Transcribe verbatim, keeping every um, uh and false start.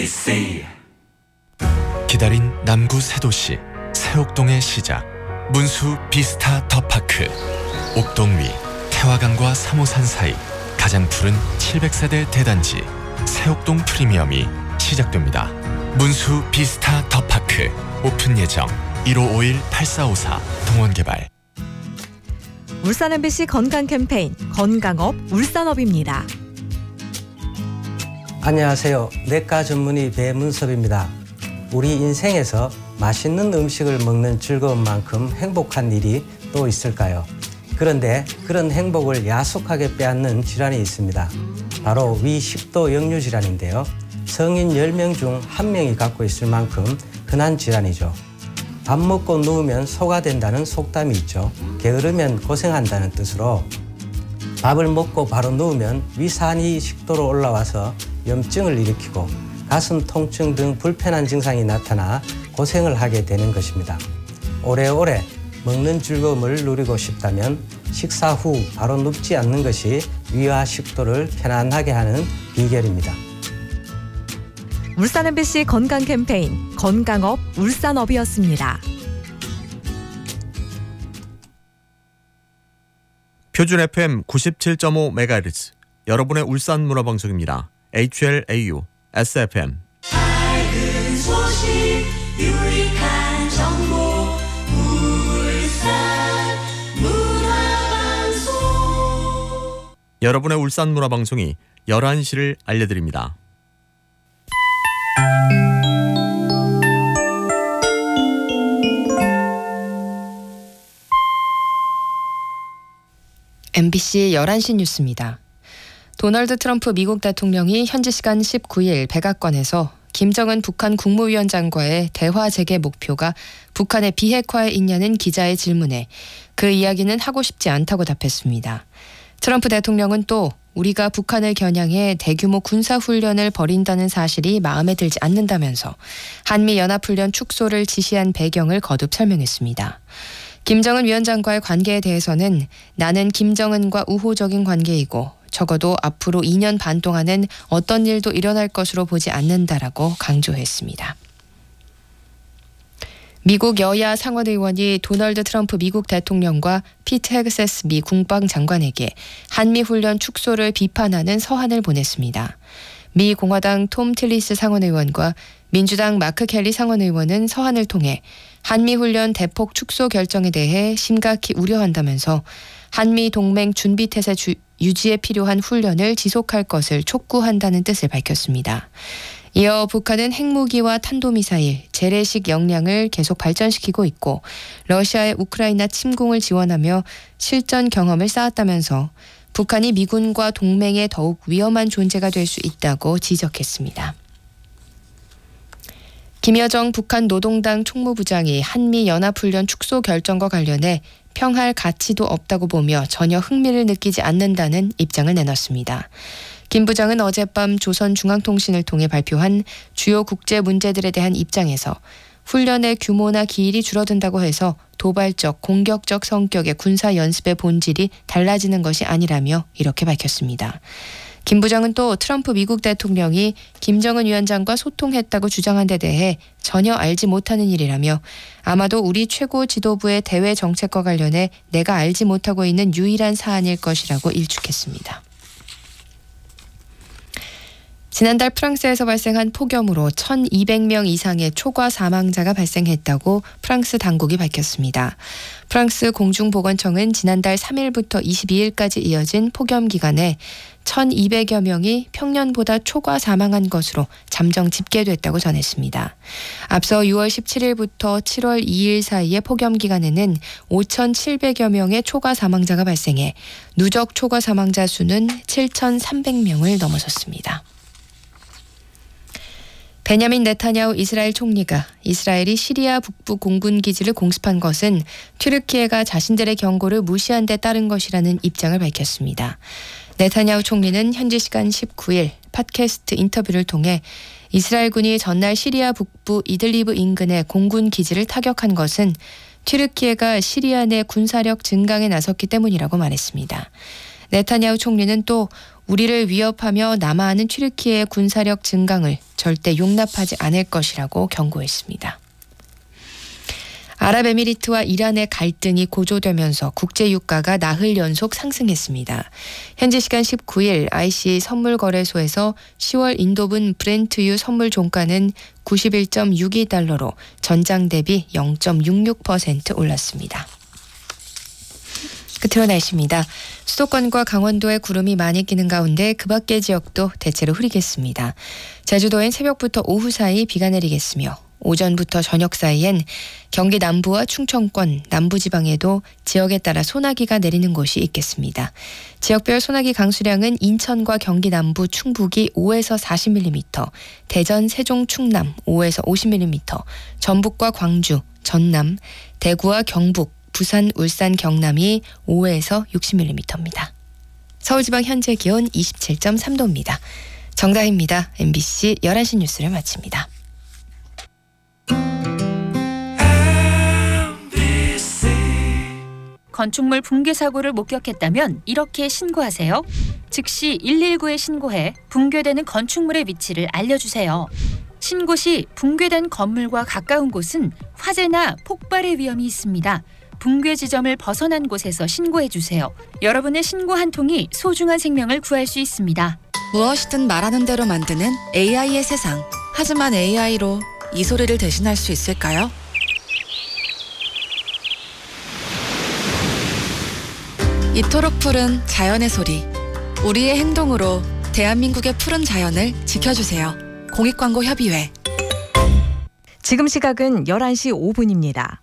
기다린 남구 새도시 새옥동의 시작, 문수 비스타 더파크. 옥동 위 태화강과 삼호산 사이 가장 푸른 칠백 세대 대단지 새옥동 프리미엄이 시작됩니다. 문수 비스타 더파크 오픈 예정 일오오일 팔사오사 동원개발. 울산 엠비씨 건강 캠페인 건강업 울산업입니다. 안녕하세요. 내과 전문의 배문섭입니다. 우리 인생에서 맛있는 음식을 먹는 즐거움만큼 행복한 일이 또 있을까요? 그런데 그런 행복을 야속하게 빼앗는 질환이 있습니다. 바로 위식도 역류 질환인데요. 성인 열 명 중 한 명이 갖고 있을 만큼 흔한 질환이죠. 밥 먹고 누우면 소화된다는 속담이 있죠. 게으르면 고생한다는 뜻으로 밥을 먹고 바로 누우면 위산이 식도로 올라와서 염증을 일으키고 가슴 통증 등 불편한 증상이 나타나 고생을 하게 되는 것입니다. 오래오래 먹는 즐거움을 누리고 싶다면 식사 후 바로 눕지 않는 것이 위와 식도를 편안하게 하는 비결입니다. 울산 엠비씨 건강 캠페인 건강업 울산업이었습니다. 표준 에프엠 구십칠 점 오 메가헤르츠 여러분의 울산 문화방송입니다. 에이치엘에이유 에스에프엠. 밝은 소식 유익한 정보 울산 문화방송. 여러분의 울산 문화방송이 열한 시를 알려드립니다. 엠비씨 열한 시 뉴스입니다. 도널드 트럼프 미국 대통령이 현지 시간 십구일 백악관에서 김정은 북한 국무위원장과의 대화 재개 목표가 북한의 비핵화에 있냐는 기자의 질문에 그 이야기는 하고 싶지 않다고 답했습니다. 트럼프 대통령은 또 우리가 북한을 겨냥해 대규모 군사훈련을 벌인다는 사실이 마음에 들지 않는다면서 한미연합훈련 축소를 지시한 배경을 거듭 설명했습니다. 김정은 위원장과의 관계에 대해서는 나는 김정은과 우호적인 관계이고 적어도 앞으로 이 년 반 동안은 어떤 일도 일어날 것으로 보지 않는다라고 강조했습니다. 미국 여야 상원의원이 도널드 트럼프 미국 대통령과 피트 헤그세스 미 국방장관에게 한미훈련 축소를 비판하는 서한을 보냈습니다. 미 공화당 톰 틸리스 상원의원과 민주당 마크 켈리 상원의원은 서한을 통해 한미훈련 대폭 축소 결정에 대해 심각히 우려한다면서 한미 동맹 준비태세 주, 유지에 필요한 훈련을 지속할 것을 촉구한다는 뜻을 밝혔습니다. 이어 북한은 핵무기와 탄도미사일, 재래식 역량을 계속 발전시키고 있고 러시아의 우크라이나 침공을 지원하며 실전 경험을 쌓았다면서 북한이 미군과 동맹에 더욱 위험한 존재가 될 수 있다고 지적했습니다. 김여정 북한 노동당 총무부장이 한미연합훈련 축소 결정과 관련해 평할 가치도 없다고 보며 전혀 흥미를 느끼지 않는다는 입장을 내놨습니다. 김 부장은 어젯밤 조선중앙통신을 통해 발표한 주요 국제 문제들에 대한 입장에서 훈련의 규모나 기일이 줄어든다고 해서 도발적, 공격적 성격의 군사 연습의 본질이 달라지는 것이 아니라며 이렇게 밝혔습니다. 김 부장은 또 트럼프 미국 대통령이 김정은 위원장과 소통했다고 주장한 데 대해 전혀 알지 못하는 일이라며 아마도 우리 최고 지도부의 대외 정책과 관련해 내가 알지 못하고 있는 유일한 사안일 것이라고 일축했습니다. 지난달 프랑스에서 발생한 폭염으로 천이백 명 이상의 초과 사망자가 발생했다고 프랑스 당국이 밝혔습니다. 프랑스 공중보건청은 지난달 삼일부터 이십이일까지 이어진 폭염 기간에 천이백여 명이 평년보다 초과 사망한 것으로 잠정 집계됐다고 전했습니다. 앞서 유월 십칠일부터 칠월 이일 사이의 폭염 기간에는 오천칠백여 명의 초과 사망자가 발생해 누적 초과 사망자 수는 칠천삼백 명을 넘어섰습니다. 베냐민 네타냐후 이스라엘 총리가 이스라엘이 시리아 북부 공군 기지를 공습한 것은 튀르키예가 자신들의 경고를 무시한 데 따른 것이라는 입장을 밝혔습니다. 네타냐후 총리는 현지 시간 십구일 팟캐스트 인터뷰를 통해 이스라엘군이 전날 시리아 북부 이들리브 인근의 공군 기지를 타격한 것은 튀르키예가 시리아 내 군사력 증강에 나섰기 때문이라고 말했습니다. 네타냐후 총리는 또 우리를 위협하며 남하하는 튀르키예의 군사력 증강을 절대 용납하지 않을 것이라고 경고했습니다. 아랍에미리트와 이란의 갈등이 고조되면서 국제유가가 나흘 연속 상승했습니다. 현지 시간 십구 일 아이씨 선물거래소에서 시월 인도분 브렌트유 선물 종가는 구십일 점 육이 달러로 전장 대비 영 점 육육 퍼센트 올랐습니다. 끝으로 날씨입니다. 수도권과 강원도에 구름이 많이 끼는 가운데 그 밖의 지역도 대체로 흐리겠습니다. 제주도엔 새벽부터 오후 사이 비가 내리겠으며 오전부터 저녁 사이엔 경기 남부와 충청권, 남부지방에도 지역에 따라 소나기가 내리는 곳이 있겠습니다. 지역별 소나기 강수량은 인천과 경기 남부, 충북이 오에서 사십 밀리미터, 대전, 세종, 충남 오에서 오십 밀리미터, 전북과 광주, 전남, 대구와 경북, 부산, 울산, 경남이 오에서 육십 밀리미터입니다. 서울지방 현재 기온 이십칠 점 삼 도입니다. 정다희입니다. 엠비씨 열한 시 뉴스를 마칩니다. 건축물 붕괴 사고를 목격했다면 이렇게 신고하세요. 즉시 일일구에 신고해 붕괴되는 건축물의 위치를 알려주세요. 신고 시 붕괴된 건물과 가까운 곳은 화재나 폭발의 위험이 있습니다. 붕괴 지점을 벗어난 곳에서 신고해주세요. 여러분의 신고 한 통이 소중한 생명을 구할 수 있습니다. 무엇이든 말하는 대로 만드는 에이아이의 세상. 하지만 에이아이로 이 소리를 대신할 수 있을까요? 이토록 푸른 자연의 소리. 우리의 행동으로 대한민국의 푸른 자연을 지켜주세요. 공익광고협의회. 지금 시각은 열한 시 오 분입니다.